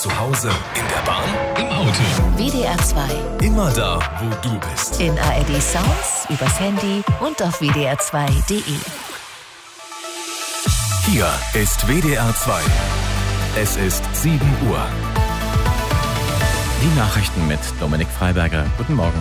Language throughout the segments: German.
Zu Hause, in der Bahn, im Auto. WDR 2. Immer da, wo du bist. In ARD Sounds, übers Handy und auf WDR2.de. Hier ist WDR 2. Es ist 7 Uhr. Die Nachrichten mit Dominik Freiberger. Guten Morgen.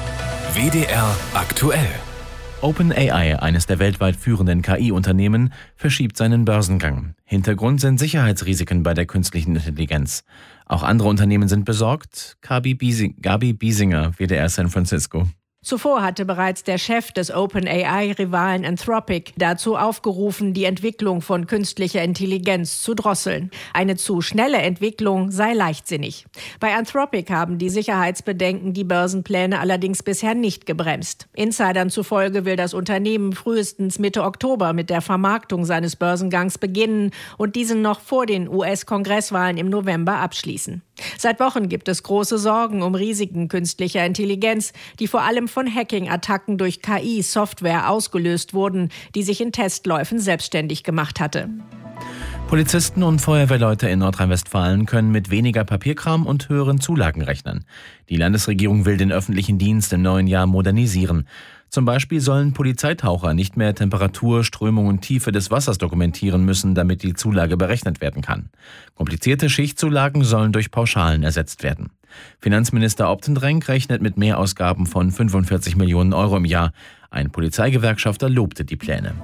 WDR aktuell. OpenAI, eines der weltweit führenden KI-Unternehmen, verschiebt seinen Börsengang. Hintergrund sind Sicherheitsrisiken bei der künstlichen Intelligenz. Auch andere Unternehmen sind besorgt. Gabi Biesinger, WDR San Francisco. Zuvor hatte bereits der Chef des OpenAI-Rivalen Anthropic dazu aufgerufen, die Entwicklung von künstlicher Intelligenz zu drosseln. Eine zu schnelle Entwicklung sei leichtsinnig. Bei Anthropic haben die Sicherheitsbedenken die Börsenpläne allerdings bisher nicht gebremst. Insidern zufolge will das Unternehmen frühestens Mitte Oktober mit der Vermarktung seines Börsengangs beginnen und diesen noch vor den US-Kongresswahlen im November abschließen. Seit Wochen gibt es große Sorgen um Risiken künstlicher Intelligenz, die vor allem von Hacking-Attacken durch KI-Software ausgelöst wurden, die sich in Testläufen selbstständig gemacht hatte. Polizisten und Feuerwehrleute in Nordrhein-Westfalen können mit weniger Papierkram und höheren Zulagen rechnen. Die Landesregierung will den öffentlichen Dienst im neuen Jahr modernisieren. Zum Beispiel sollen Polizeitaucher nicht mehr Temperatur, Strömung und Tiefe des Wassers dokumentieren müssen, damit die Zulage berechnet werden kann. Komplizierte Schichtzulagen sollen durch Pauschalen ersetzt werden. Finanzminister Optendrenk rechnet mit Mehrausgaben von 45 Millionen Euro im Jahr. Ein Polizeigewerkschafter lobte die Pläne.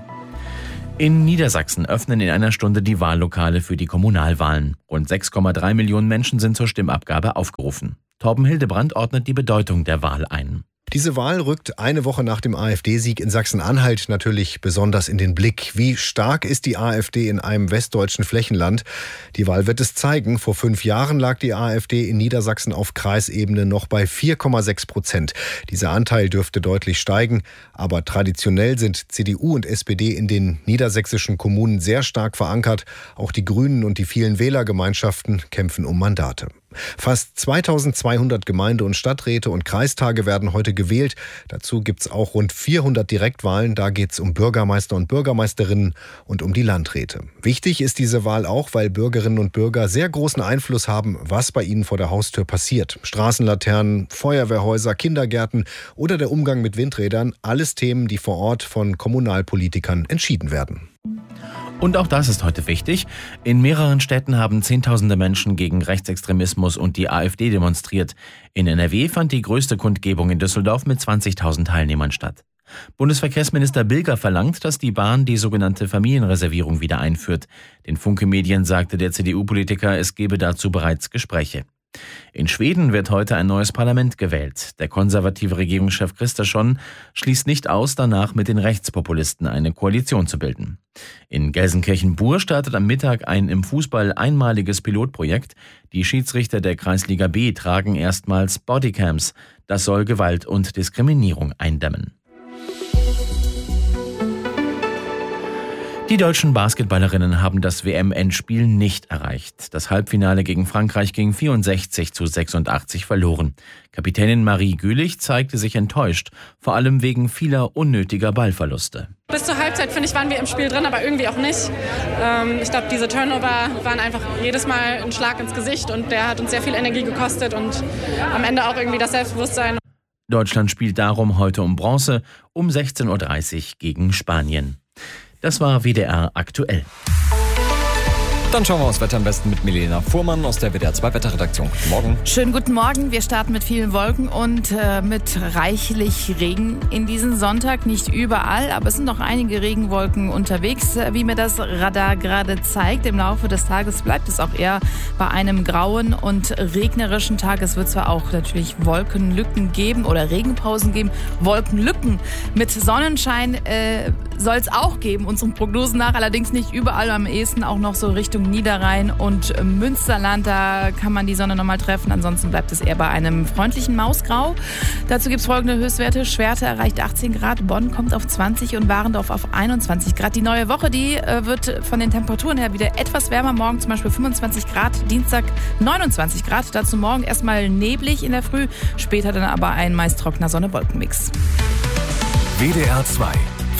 In Niedersachsen öffnen in einer Stunde die Wahllokale für die Kommunalwahlen. Rund 6,3 Millionen Menschen sind zur Stimmabgabe aufgerufen. Torben Hildebrand ordnet die Bedeutung der Wahl ein. Diese Wahl rückt eine Woche nach dem AfD-Sieg in Sachsen-Anhalt natürlich besonders in den Blick. Wie stark ist die AfD in einem westdeutschen Flächenland? Die Wahl wird es zeigen. Vor 5 Jahren lag die AfD in Niedersachsen auf Kreisebene noch bei 4,6%. Dieser Anteil dürfte deutlich steigen. Aber traditionell sind CDU und SPD in den niedersächsischen Kommunen sehr stark verankert. Auch die Grünen und die vielen Wählergemeinschaften kämpfen um Mandate. Fast 2200 Gemeinde- und Stadträte und Kreistage werden heute gewählt. Dazu gibt es auch rund 400 Direktwahlen. Da geht es um Bürgermeister und Bürgermeisterinnen und um die Landräte. Wichtig ist diese Wahl auch, weil Bürgerinnen und Bürger sehr großen Einfluss haben, was bei ihnen vor der Haustür passiert. Straßenlaternen, Feuerwehrhäuser, Kindergärten oder der Umgang mit Windrädern. Alles Themen, die vor Ort von Kommunalpolitikern entschieden werden. Und auch das ist heute wichtig. In mehreren Städten haben Zehntausende Menschen gegen Rechtsextremismus und die AfD demonstriert. In NRW fand die größte Kundgebung in Düsseldorf mit 20.000 Teilnehmern statt. Bundesverkehrsminister Bilger verlangt, dass die Bahn die sogenannte Familienreservierung wieder einführt. Den Funke-Medien sagte der CDU-Politiker, es gebe dazu bereits Gespräche. In Schweden wird heute ein neues Parlament gewählt. Der konservative Regierungschef Kristersson schließt nicht aus, danach mit den Rechtspopulisten eine Koalition zu bilden. In Gelsenkirchen-Bur startet am Mittag ein im Fußball einmaliges Pilotprojekt. Die Schiedsrichter der Kreisliga B tragen erstmals Bodycams. Das soll Gewalt und Diskriminierung eindämmen. Die deutschen Basketballerinnen haben das WM-Endspiel nicht erreicht. Das Halbfinale gegen Frankreich ging 64-86 verloren. Kapitänin Marie Gülich zeigte sich enttäuscht, vor allem wegen vieler unnötiger Ballverluste. Bis zur Halbzeit, finde ich, waren wir im Spiel drin, aber irgendwie auch nicht. Ich glaube, diese Turnover waren einfach jedes Mal ein Schlag ins Gesicht und der hat uns sehr viel Energie gekostet und am Ende auch irgendwie das Selbstbewusstsein. Deutschland spielt darum heute um Bronze um 16:30 Uhr gegen Spanien. Das war WDR aktuell. Dann schauen wir aufs Wetter am besten mit Milena Fuhrmann aus der WDR 2 Wetterredaktion. Guten Morgen. Schönen guten Morgen. Wir starten mit vielen Wolken und mit reichlich Regen in diesen Sonntag. Nicht überall, aber es sind noch einige Regenwolken unterwegs, wie mir das Radar gerade zeigt. Im Laufe des Tages bleibt es auch eher bei einem grauen und regnerischen Tag. Es wird zwar auch natürlich Wolkenlücken geben oder Regenpausen geben. Wolkenlücken mit Sonnenschein soll es auch geben, unseren Prognosen nach. Allerdings nicht überall, am ehesten auch noch so Richtung Niederrhein und Münsterland. Da kann man die Sonne nochmal treffen. Ansonsten bleibt es eher bei einem freundlichen Mausgrau. Dazu gibt es folgende Höchstwerte. Schwerte erreicht 18 Grad, Bonn kommt auf 20 und Warendorf auf 21 Grad. Die neue Woche, die wird von den Temperaturen her wieder etwas wärmer. Morgen zum Beispiel 25 Grad, Dienstag 29 Grad. Dazu morgen erstmal neblig in der Früh, später dann aber ein meist trockener Sonne-Wolken-Mix. WDR 2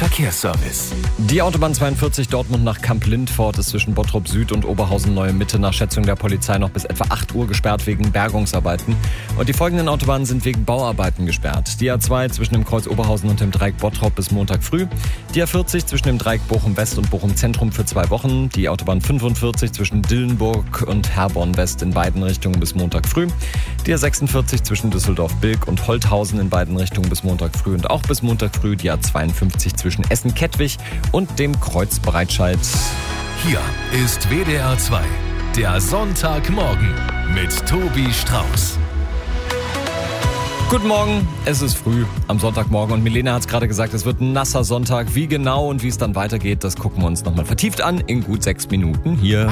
Verkehrsservice. Die Autobahn 42 Dortmund nach Kamp-Lindfort ist zwischen Bottrop Süd und Oberhausen Neue Mitte nach Schätzung der Polizei noch bis etwa 8 Uhr gesperrt wegen Bergungsarbeiten. Und die folgenden Autobahnen sind wegen Bauarbeiten gesperrt. Die A2 zwischen dem Kreuz Oberhausen und dem Dreieck Bottrop bis Montag früh. Die A40 zwischen dem Dreieck Bochum West und Bochum Zentrum für 2 Wochen. Die Autobahn 45 zwischen Dillenburg und Herborn West in beiden Richtungen bis Montag früh. Die A46 zwischen Düsseldorf-Bilk und Holthausen in beiden Richtungen bis Montag früh und auch bis Montag früh. Die A52 zwischen Essen-Kettwig und dem Kreuz Breitscheid. Hier ist WDR 2, der Sonntagmorgen mit Tobi Strauß. Guten Morgen, es ist früh am Sonntagmorgen und Milena hat es gerade gesagt, es wird ein nasser Sonntag. Wie genau und wie es dann weitergeht, das gucken wir uns nochmal vertieft an in gut 6 Minuten hier.